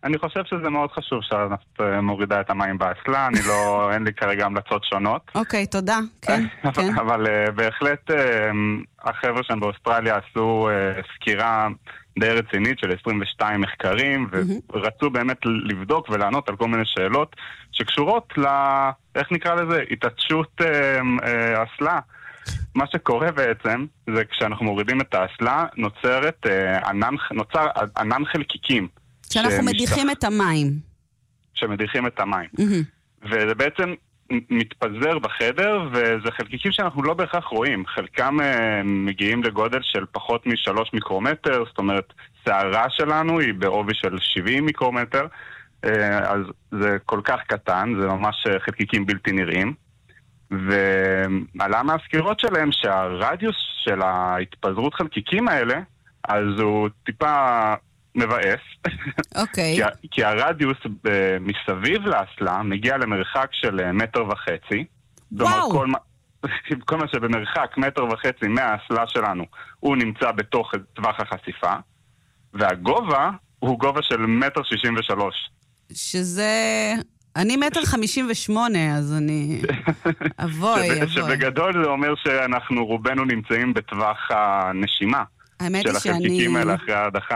אני חושב שזה מאוד חשוב שאת מורידה את המים באסלה, אין לי כרגע המלצות שונות. אוקיי, תודה, כן. אבל בהחלט החבר'ה שם באוסטרליה עשו סקירה די רצינית של 22 מחקרים, ורצו באמת לבדוק ולענות על כל מיני שאלות שקשורות איך נקרא לזה? התעטשות אסלה. מה שקורה בעצם, זה כשאנחנו מורידים את האסלה, נוצר ענן חלקיקים. כשאנחנו מדיחים את המים. שמדיחים את המים. וזה בעצם מתפזר בחדר, וזה חלקיקים שאנחנו לא בהכרח רואים. חלקם מגיעים לגודל של פחות מ3 מיקרומטר, זאת אומרת, שערה שלנו היא בעובי של 70 מיקרומטר, אז זה כל כך קטן, זה ממש חלקיקים בלתי נראים. ועלה מהסקירות שלהם שהרדיוס של ההתפזרות חלקיקים האלה, אז הוא טיפה מבאס. אוקיי. כי הרדיוס מסביב לאסלה מגיע למרחק של 1.5 מטר. וואו! כל מה שבמרחק 1.5 מטר מהאסלה שלנו, הוא נמצא בתוך טווח החשיפה, והגובה הוא גובה של 1.63 מטר. שזה... אני 1.58 מטר, אז אני... אבוי. שבגדול זה אומר שאנחנו רובנו נמצאים בטווח הנשימה. האמת של החלקיקים האלה אחרי ההדחה.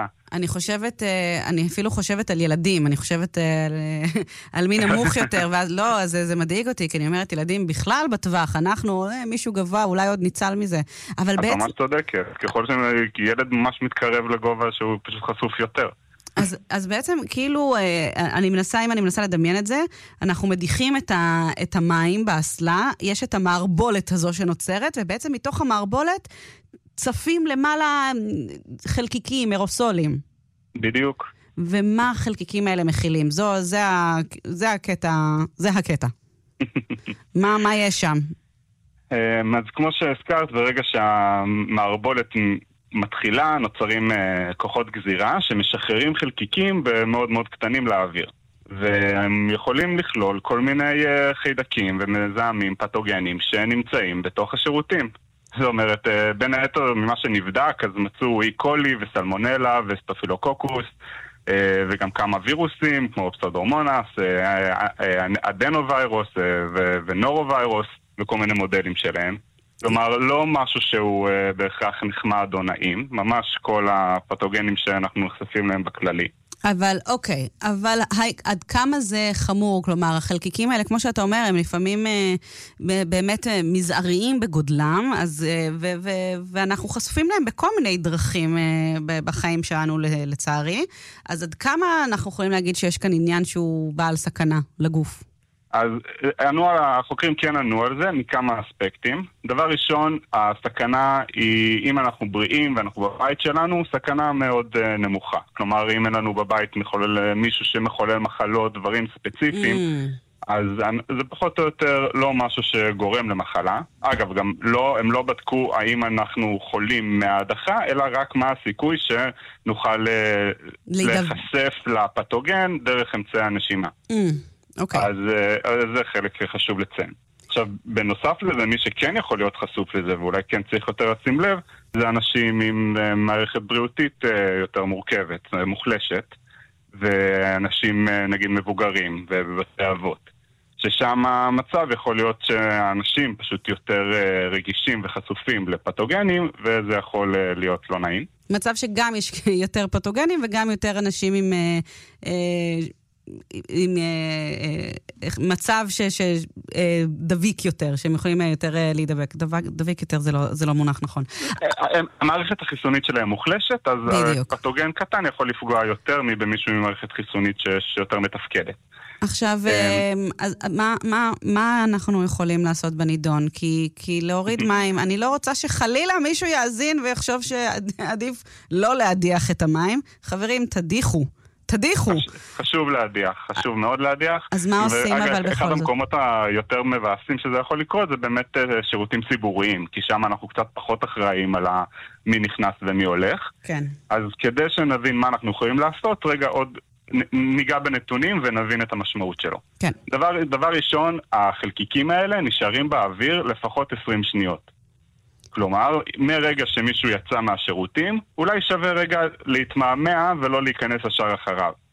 אני אפילו חושבת על ילדים, אני חושבת על מי נמוך יותר, ואז לא, אז זה מדאיג אותי, כי אני אומרת, ילדים בכלל בטווח, אנחנו, מישהו גבוה, אולי עוד ניצל מזה. אבל את ממש צודקת, ככל שילד ממש מתקרב לגובה שהוא פשוט חשוף יותר. אז בעצם, כאילו, אם אני מנסה לדמיין את זה, אנחנו מדיחים את המים באסלה, יש את המערבולת הזו שנוצרת, ובעצם מתוך המערבולת צפים למעלה חלקיקים, אירוסולים. בדיוק. ומה החלקיקים האלה מכילים? זה הקטע. מה יש שם? אז כמו שהזכרת, ברגע שהמערבולת מתחילה, נוצרים כוחות גזירה שמשחררים חלקיקים במאוד מאוד קטנים לאוויר. והם יכולים לכלול כל מיני חיידקים ומזהמים פתוגנים שנמצאים בתוך השירותים. זאת אומרת, בין היתר ממה שנבדק, אז מצאו אי-קולי וסלמונלה וסטאפילוקוקוס, וגם כמה וירוסים, כמו פסאודורמונס, אדנווירוס ונורוווירוס, וכל מיני מודלים שלהם. כלומר, לא משהו שהוא בהכרח נחמד או נעים, ממש כל הפתוגנים שאנחנו נחשפים להם בכללי. אבל עד כמה זה חמור? כלומר, החלקיקים האלה, כמו שאתה אומר, הם לפעמים באמת מזעריים בגודלם, ואנחנו חשופים להם בכל מיני דרכים בחיים שלנו, לצערי. אז עד כמה אנחנו יכולים להגיד שיש כאן עניין שהוא בעל סכנה לגוף? אז החוקרים כן ענו על זה מכמה אספקטים. דבר ראשון, הסכנה היא, אם אנחנו בריאים ואנחנו בבית שלנו, סכנה מאוד נמוכה. כלומר, אם אין לנו בבית מישהו שמחולל מחלות, דברים ספציפיים, אז זה פחות או יותר לא משהו שגורם למחלה. אגב, גם הם לא בדקו האם אנחנו חולים מההדחה, אלא רק מה הסיכוי שנוכל להיחשף לפתוגן דרך אמצעי הנשימה. אז זה חלק חשוב לציין. עכשיו, בנוסף לזה, מי שכן יכול להיות חשוף לזה, ואולי כן צריך יותר לשים לב, זה אנשים עם מערכת בריאותית יותר מורכבת, מוחלשת, ואנשים, נגיד, מבוגרים ובבתי אבות. ששם המצב יכול להיות שהאנשים פשוט יותר רגישים וחשופים לפתוגנים, וזה יכול להיות לא נעים. מצב שגם יש יותר פתוגנים, וגם יותר אנשים עם מצב שדביק יותר, שהם יכולים יותר להידבק. דביק יותר זה לא מונח נכון. המערכת החיסונית שלהם מוחלשת, אז פתוגן קטן יכול לפגוע יותר מבמישהו עם מערכת חיסונית שיותר מתפקדת. עכשיו, מה אנחנו יכולים לעשות בנידון? כי להוריד מים, אני לא רוצה שחלילה מישהו יאזין ויחשוב שעדיף לא להדיח את המים. חברים, תדיחו. חשוב להדיח, חשוב מאוד להדיח. אז מה עושים אבל בכל זאת? אחד המקומות היותר מבאסים שזה יכול לקרות, זה באמת שירותים ציבוריים, כי שם אנחנו קצת פחות אחראים על מי נכנס ומי הולך. כן. אז כדי שנבין מה אנחנו יכולים לעשות, רגע עוד ניגע בנתונים ונבין את המשמעות שלו. כן. דבר ראשון, החלקיקים האלה נשארים באוויר לפחות 20 שניות. כלומר, מרגע שמישהו יצא מהשירותים, אולי שווה רגע להתמהמה ולא להיכנס השאר אחריו.